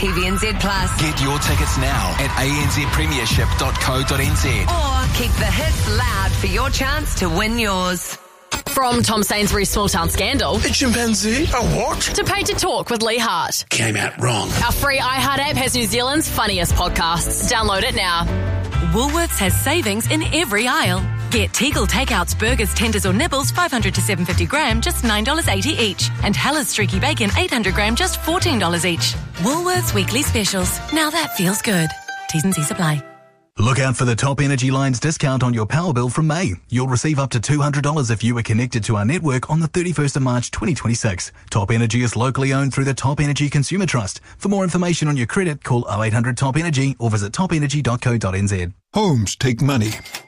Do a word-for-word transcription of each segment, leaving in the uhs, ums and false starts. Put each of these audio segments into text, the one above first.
T V N Z Plus. Get your tickets now at a n z premiership dot co dot n z. Or keep the hits loud for your chance to win yours. From Tom Sainsbury's Small Town Scandal. A chimpanzee? A what? To Pay to Talk with Lee Hart. Came out wrong. Our free iHeart app has New Zealand's funniest podcasts. Download it now. Woolworths has savings in every aisle. Get Tegel Takeouts, burgers, tenders or nibbles, five hundred to seven hundred fifty gram, just nine dollars eighty each. And Heller's Streaky Bacon, eight hundred gram, just fourteen dollars each. Woolworths Weekly Specials. Now that feels good. T's and C's apply. Look out for the Top Energy Line's discount on your power bill from May. You'll receive up to two hundred dollars if you are connected to our network on the thirty-first of March twenty twenty-six. Top Energy is locally owned through the Top Energy Consumer Trust. For more information on your credit, call oh eight hundred top energy or visit top energy dot co dot n z. Homes take money.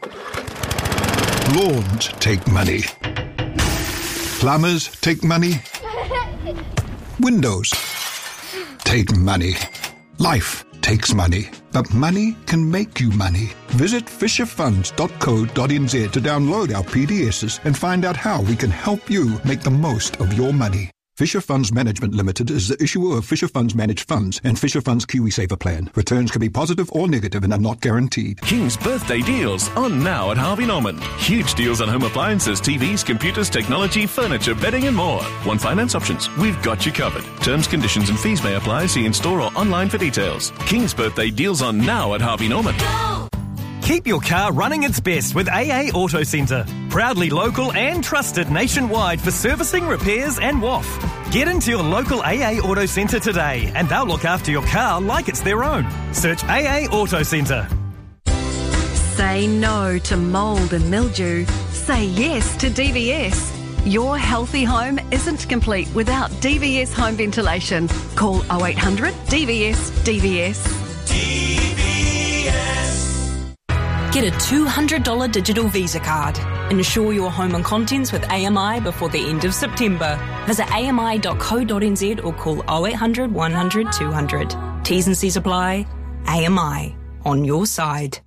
Lawns take money. Plumbers take money. Windows take money. Life takes money, but money can make you money. Visit fisher funds dot co dot n z to download our P D Ss and find out how we can help you make the most of your money. Fisher Funds Management Limited is the issuer of Fisher Funds Managed Funds and Fisher Funds KiwiSaver Plan. Returns can be positive or negative and are not guaranteed. King's birthday deals on now at Harvey Norman. Huge deals on home appliances, T Vs, computers, technology, furniture, bedding and more. One finance options. We've got you covered. Terms, conditions and fees may apply. See in store or online for details. King's birthday deals on now at Harvey Norman. Go! Keep your car running its best with A A Auto Centre. Proudly local and trusted nationwide for servicing, repairs and W A F. Get into your local A A Auto Centre today and they'll look after your car like it's their own. Search A A Auto Centre. Say no to mould and mildew. Say yes to D V S. Your healthy home isn't complete without D V S home ventilation. Call oh eight hundred D V S D V S. D V S. Get a two hundred dollars digital Visa card. Insure your home and contents with A M I before the end of September. Visit a m i dot co dot n z or call oh eight hundred one hundred two hundred. T's and C's apply. A M I. On your side.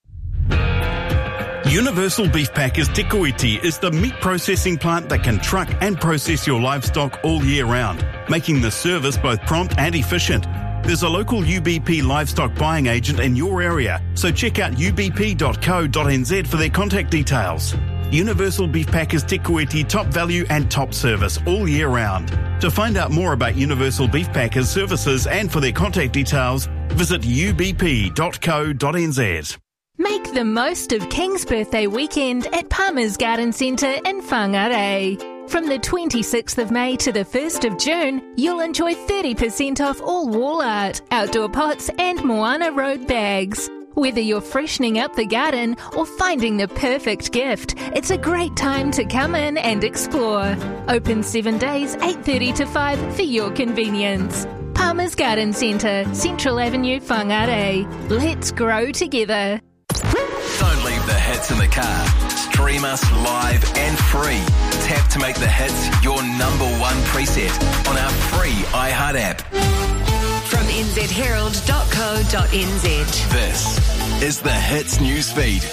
Universal Beef Packers Te Kuiti is the meat processing plant that can truck and process your livestock all year round, making the service both prompt and efficient. There's a local U B P livestock buying agent in your area, so check out u b p dot co dot n z for their contact details. Universal Beef Packers Te Kuiti, top value and top service all year round. To find out more about Universal Beef Packers services and for their contact details, visit u b p dot co dot n z. Make the most of King's Birthday weekend at Palmer's Garden Centre in Whangarei. From the twenty-sixth of May to the first of June, you'll enjoy thirty percent off all wall art, outdoor pots and Moana Road bags. Whether you're freshening up the garden or finding the perfect gift, it's a great time to come in and explore. Open seven days, eight thirty to five for your convenience. Palmer's Garden Centre, Central Avenue, Whangarei. Let's grow together. Don't leave the hits in the car. Stream us live and free. Tap to make the hits your number one preset on our free iHeart app. From n z herald dot co dot n z. This is the Hits newsfeed.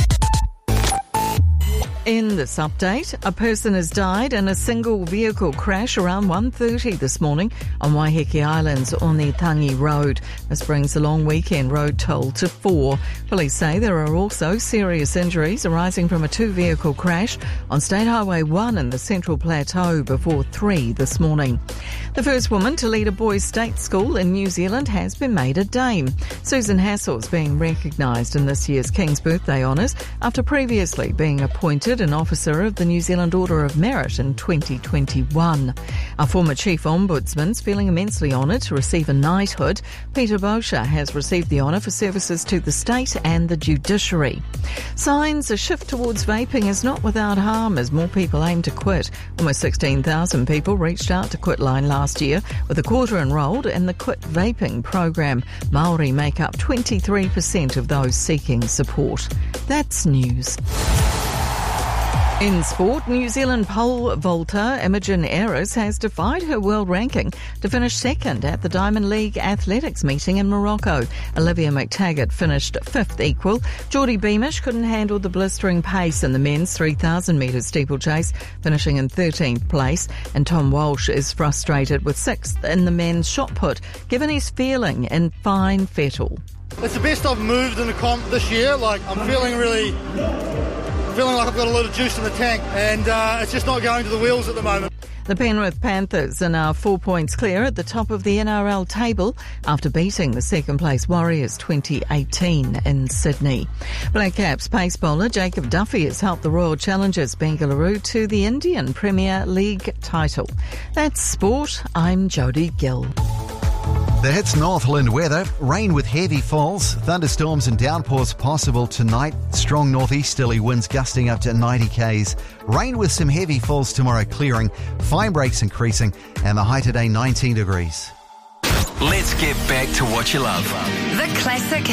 In this update, a person has died in a single vehicle crash around one thirty this morning on Waiheke Island's Onitangi Road. This brings a long weekend road toll to four. Police say there are also serious injuries arising from a two-vehicle crash on State Highway one in the Central Plateau before three this morning. The first woman to lead a boys' state school in New Zealand has been made a dame. Susan Hassel's being recognised in this year's King's Birthday Honours after previously being appointed an officer of the New Zealand Order of Merit in twenty twenty-one. Our former Chief Ombudsman's feeling immensely honoured to receive a knighthood. Peter Boscher has received the honour for services to the state and the judiciary. Signs a shift towards vaping is not without harm as more people aim to quit. Almost sixteen thousand people reached out to Quitline last year, with a quarter enrolled in the Quit Vaping program. Māori make up twenty-three percent of those seeking support. That's news. In sport, New Zealand pole vaulter Imogen Ayres has defied her world ranking to finish second at the Diamond League Athletics meeting in Morocco. Olivia McTaggart finished fifth equal. Geordie Beamish couldn't handle the blistering pace in the men's three thousand metre steeplechase, finishing in thirteenth place. And Tom Walsh is frustrated with sixth in the men's shot put, given his feeling in fine fettle. It's the best I've moved in the comp this year. Like, I'm feeling really... feeling like I've got a lot of juice in the tank, and uh, it's just not going to the wheels at the moment. The Penrith Panthers are now four points clear at the top of the N R L table after beating the second-place Warriors twenty eighteen in Sydney. Black Caps pace bowler Jacob Duffy has helped the Royal Challengers Bengaluru to the Indian Premier League title. That's sport. I'm Jodie Gill. The Hits Northland weather. Rain with heavy falls. Thunderstorms and downpours possible tonight. Strong northeasterly winds gusting up to ninety kays. Rain with some heavy falls tomorrow clearing. Fine breaks increasing. And the high today nineteen degrees. Let's get back to what you love. The classic